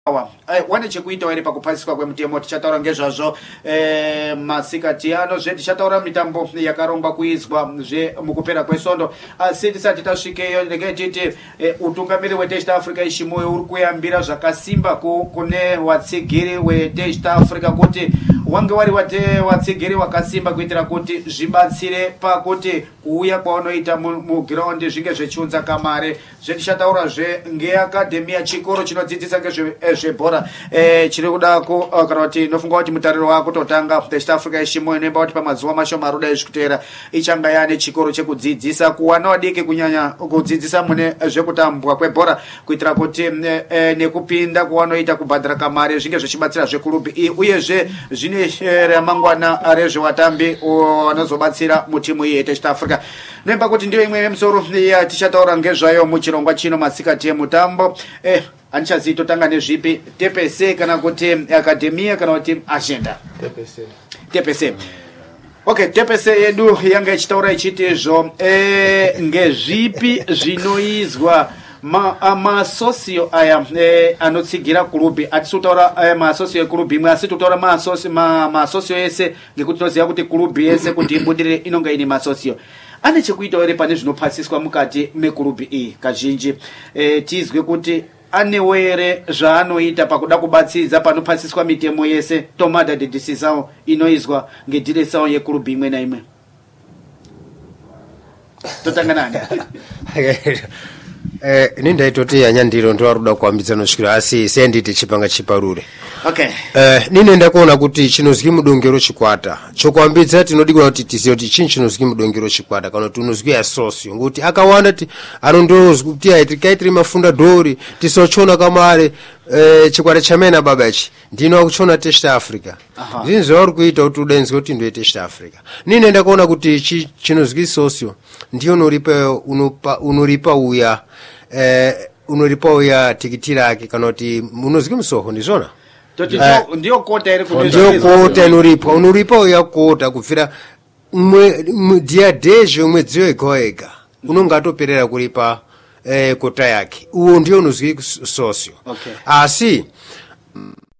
wane chekuita were pakupasiswa kwemutemo tichataura ngezvazvo masikati ano tichataura mitambo yakarongwa kuizwa mukupera kwesvondo asi tisati tasvikeyo ndenge titi utungamiri weTest Africa Ishimoyo uri kuyambira zvakasimba kune watsigiri weTest Africa kuti wange wari watsigiri wakasimba kuitira kuti zvibatsire pakuti kuuya kwaunoita muground zvinge zvechiunza kamare. Zvetichataura ngeakadhemi yachikoro chinodzidzisa ngezvebhora chiri kudako kana kuti nofunga kuti mutariro wakutotanga Test Africa Ishimoyo nemba kuti pamazuva mashoma ruda ezvikuteera ichanga yane chikoro chekudzidzisa kuwana wadiki kunyanya kudzidzisa mune zvekutambwa kwebhora kuitira kuti nekupinda kwavanoita kubhadhara kamare zvinge zvichibatsira zvekulubi uyezve zvine ramangwana rezvevatambi vanozobatsira mutimu iyi yeTest Africa. Nemba kuti ndiyo imwe yemusoro yatichataura ngezvayo muchirongwa chino masikati emutambo anichazivi totanga nezvipi TPC kana kuti akadhemia kana kuti agenda TPC. Okay, TPC yedu yanga ichitaura ichiti izvo ngezvipi zvinoizwa maasosio aya anotsigira kulubi atitotaura maasosio ekulubi imwe asi totaura maasosio ese ngekuti toziva kuti kulubi yese kuti ibudirire inonga ine maasosio ane chekuita ere pane zvinopasiswa mukati mekulubi iyi kazhinji tizwe kuti anewo ere zvaanoita pakuda kubatsidza panopasiswa mitemo yese tomada dedisisawo inoizwa ngediresawo yekulubi imwe naimwe. Totanga nani? Ini ndaitoti yanyandiro ndo aruda kuambidza nosvikira asi senditi chipanga chiparure. Okay. Nine ndakuona kuti chinozwi mudongero chikwata. Chokuambidza tinodikwa kuti tiziye kuti chinhu chinozwi mudongero chikwata kana kuti unozwi asosio ngoti akawanda ti anondozwi kuti aitikaitiri mafunda dori tisochona kamare chikwata chamena baba ichi ndino akuchona Test Africa. Ndini zvauri kuita kuti udenzwe kuti ndo Test Africa. Nine ndakuona kuti chinozwi sosio ndiyo unoripa uya tikiti rake kana kuti unozwi musoho ndizvona ndio kota iri unoripa uya kota kubvira diadezho mwedzi wega unonga atoperera kuripa kota yake uwo ndio unozwi sosio. Okay. Asi